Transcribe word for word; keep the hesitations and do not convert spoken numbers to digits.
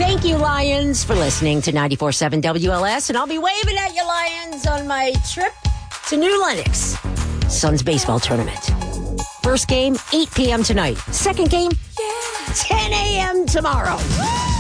Thank you, Lions, for listening to ninety-four point seven W L S. And I'll be waving at you, Lions, on my trip to New Lenox. Suns baseball tournament. First game, eight p.m. tonight. Second game, ten a.m. tomorrow.